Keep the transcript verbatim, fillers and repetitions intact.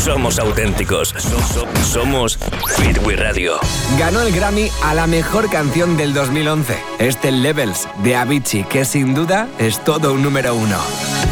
somos auténticos. So- so- somos Hit We Radio. Ganó el Grammy a la mejor canción del dos mil once. Este Levels de Avicii, que sin duda es todo un número uno.